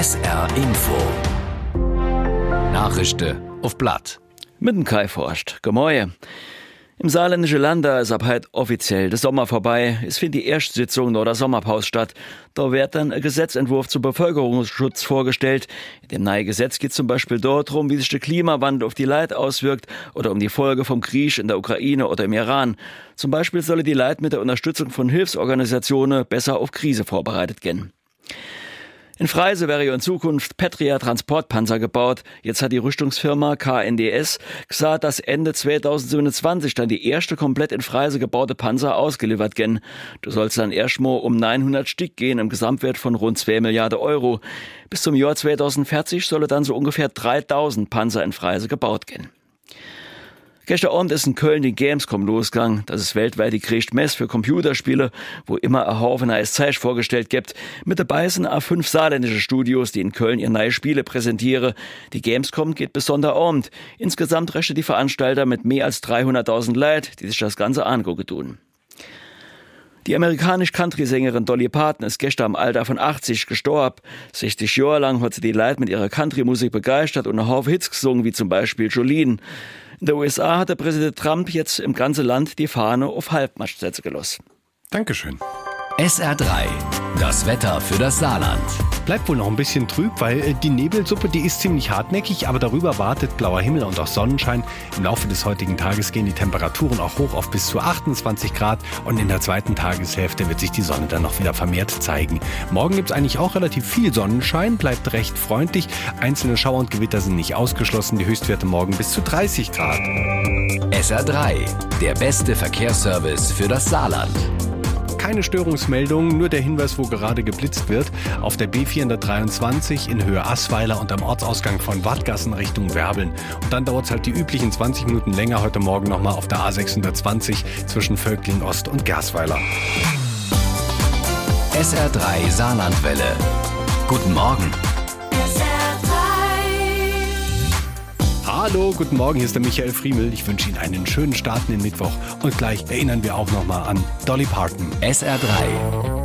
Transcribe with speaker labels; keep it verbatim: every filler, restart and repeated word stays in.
Speaker 1: S R Info. Nachrichten auf Blatt.
Speaker 2: Mit dem Kai forscht. Gemäue. Im saarländischen Land da ist ab heute offiziell der Sommer vorbei. Es findet die erste Sitzung nach der Sommerpause statt. Da wird dann ein Gesetzentwurf zum Bevölkerungsschutz vorgestellt. In dem neuen Gesetz geht es zum Beispiel darum, wie sich der Klimawandel auf die Leute auswirkt oder um die Folge vom Krieg in der Ukraine oder im Iran. Zum Beispiel sollen die Leute mit der Unterstützung von Hilfsorganisationen besser auf Krise vorbereitet gehen. In Freise wäre ja in Zukunft Petria Transportpanzer gebaut. Jetzt hat die Rüstungsfirma K N D S gesagt, dass Ende zweitausendsiebenundzwanzig dann die erste komplett in Freise gebaute Panzer ausgeliefert gehen. Du sollst dann erstmal um neunhundert Stück gehen im Gesamtwert von rund zwei Milliarden Euro. Bis zum Jahr zweitausendvierzig solle dann so ungefähr dreitausend Panzer in Freise gebaut gehen. Gestern Abend ist in Köln die Gamescom losgegangen. Das ist weltweit die größte Messe für Computerspiele, wo immer ein Haufen neues Zeug vorgestellt gibt. Mit dabei sind auch fünf saarländische Studios, die in Köln ihre neue Spiele präsentieren. Die Gamescom geht bis Sonntagabend. Insgesamt rechnen die Veranstalter mit mehr als dreihunderttausend Leuten, die sich das Ganze angucken tun. Die amerikanische Country-Sängerin Dolly Parton ist gestern im Alter von achtzig gestorben. sechzig Jahre lang hat sie die Leute mit ihrer Country-Musik begeistert und einen Haufen Hits gesungen, wie zum Beispiel Jolene. In den U S A hat der Präsident Trump jetzt im ganzen Land die Fahne auf Halbmast setzen gelassen.
Speaker 3: Dankeschön.
Speaker 1: S R drei. Das Wetter für das Saarland.
Speaker 3: Bleibt wohl noch ein bisschen trüb, weil die Nebelsuppe, die ist ziemlich hartnäckig, aber darüber wartet blauer Himmel und auch Sonnenschein. Im Laufe des heutigen Tages gehen die Temperaturen auch hoch auf bis zu achtundzwanzig Grad und in der zweiten Tageshälfte wird sich die Sonne dann noch wieder vermehrt zeigen. Morgen gibt es eigentlich auch relativ viel Sonnenschein, bleibt recht freundlich. Einzelne Schauer und Gewitter sind nicht ausgeschlossen, die Höchstwerte morgen bis zu dreißig Grad.
Speaker 1: S R drei. Der beste Verkehrsservice für das Saarland.
Speaker 3: Keine Störungsmeldungen, nur der Hinweis, wo gerade geblitzt wird. Auf der B vierhundertdreiundzwanzig in Höhe Assweiler und am Ortsausgang von Wattgassen Richtung Werbeln. Und dann dauert es halt die üblichen zwanzig Minuten länger heute Morgen nochmal auf der A sechshundertzwanzig zwischen Völkling Ost und Gersweiler.
Speaker 1: S R drei Saarlandwelle. Guten Morgen.
Speaker 3: Hallo, guten Morgen, hier ist der Michael Friemel. Ich wünsche Ihnen einen schönen Start in den Mittwoch. Und gleich erinnern wir auch nochmal an Dolly Parton.
Speaker 1: S R drei.